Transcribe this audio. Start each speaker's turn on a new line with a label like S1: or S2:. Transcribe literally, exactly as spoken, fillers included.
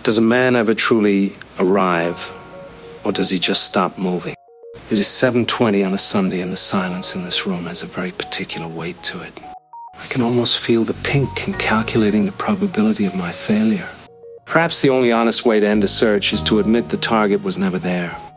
S1: Does a man ever truly arrive, or does he just stop moving? It is seven twenty on a Sunday, and the silence in this room has a very particular weight to it. I can almost feel the pink in calculating the probability of my failure. Perhaps the only honest way to end a search is to admit the target was never there.